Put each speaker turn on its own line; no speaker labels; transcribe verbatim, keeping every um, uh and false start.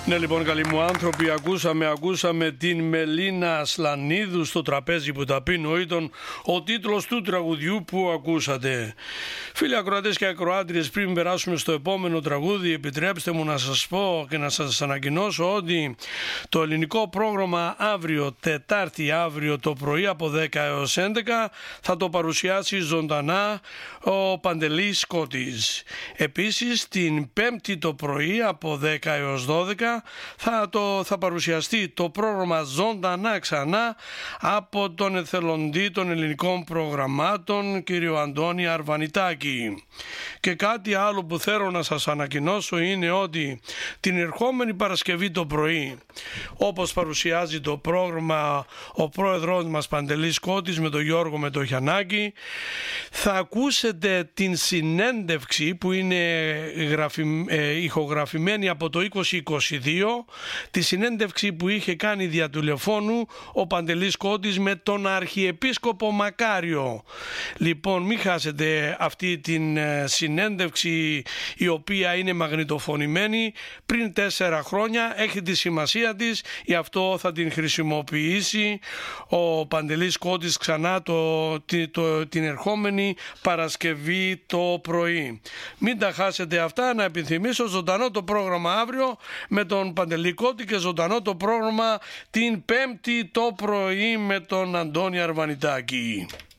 Ναι, λοιπόν, καλοί μου άνθρωποι, ακούσαμε, ακούσαμε την Μελίνα Ασλανίδου στο τραπέζι που τα πει νοήτων, ο τίτλος του τραγουδιού που ακούσατε. Φίλοι ακροατές και ακροάτριες, πριν περάσουμε στο επόμενο τραγούδι, επιτρέψτε μου να σας πω και να σας ανακοινώσω ότι το ελληνικό πρόγραμμα αύριο, Τετάρτη αύριο το πρωί από δέκα έως έντεκα, θα το παρουσιάσει ζωντανά ο Παντελής Σκότης. Επίσης την Πέμπτη το πρωί από δέκα έως δώδεκα θα, το, θα παρουσιαστεί το πρόγραμμα ζωντανά ξανά από τον εθελοντή των ελληνικών προγραμμάτων κύριο Αντώνη Αρβανιτάκη. Και κάτι άλλο που θέλω να σας ανακοινώσω είναι ότι την ερχόμενη Παρασκευή το πρωί, όπως παρουσιάζει το πρόγραμμα ο πρόεδρος μας Παντελής Σκότης με τον Γιώργο με τον Γιαννάκη, θα ακούσετε την συνέντευξη που είναι γραφη, ε, ηχογραφημένη από το είκοσι είκοσι δύο, τη συνέντευξη που είχε κάνει δια τηλεφώνου ο Παντελής Σκότης με τον Αρχιεπίσκοπο Μακάριο. Λοιπόν, μην χάσετε αυτή την συνέντευξη, η οποία είναι μαγνητοφωνημένη πριν τέσσερα χρόνια, έχει τη σημασία της, γι' αυτό θα την χρησιμοποιήσει ο Παντελής Σκότης ξανά το, το, την ερχόμενη Παρασκευή το πρωί. Μην τα χάσετε αυτά. Να επιθυμίσω ζωντανό το πρόγραμμα αύριο με τον Παντελή Σκότη και ζωντανό το πρόγραμμα την Πέμπτη το πρωί με τον Αντώνη Αρβανιτάκη.